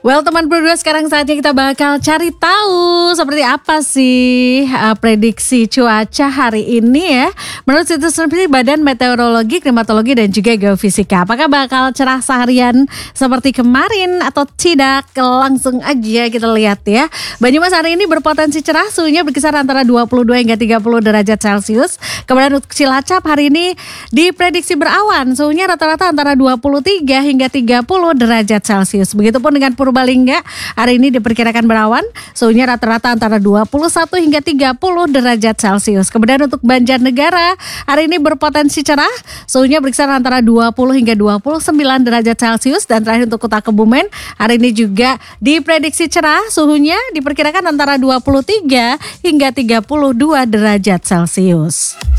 Well, teman berdua, sekarang saatnya kita bakal cari tahu seperti apa sih prediksi cuaca hari ini ya. Menurut situs resmi Badan Meteorologi, Klimatologi dan juga Geofisika. Apakah bakal cerah seharian seperti kemarin atau tidak? Langsung aja kita lihat ya. Banyumas hari ini berpotensi cerah, suhunya berkisar antara 22 hingga 30 derajat Celcius. Kemudian untuk Cilacap hari ini diprediksi berawan, suhunya rata-rata antara 23 hingga 30 derajat Celcius. Begitupun dengan Purbalingga, hari ini diperkirakan berawan, suhunya rata-rata antara 21 hingga 30 derajat Celcius. Kemudian untuk Banjarnegara, hari ini berpotensi cerah, suhunya berkisar antara 20 hingga 29 derajat Celcius. Dan terakhir untuk Kota Kebumen, hari ini juga diprediksi cerah, suhunya diperkirakan antara 23 hingga 32 derajat Celcius.